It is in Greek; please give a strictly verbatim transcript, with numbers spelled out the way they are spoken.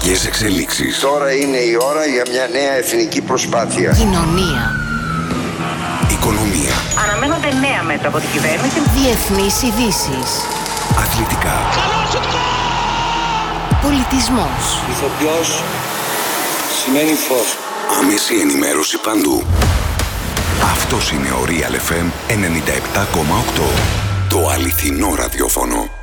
Πολιτικές εξελίξεις. Τώρα είναι η ώρα για μια νέα εθνική προσπάθεια. Κοινωνία. Οικονομία. Αναμένονται νέα μέτρα από την κυβέρνηση. Διεθνείς ειδήσεις. Αθλητικά. Πολιτισμός. Ηθοποιός σημαίνει φως. Άμεση ενημέρωση παντού. Αυτός είναι ο Real εφ εμ ενενήντα επτά κόμμα οκτώ. Το αληθινό ραδιόφωνο.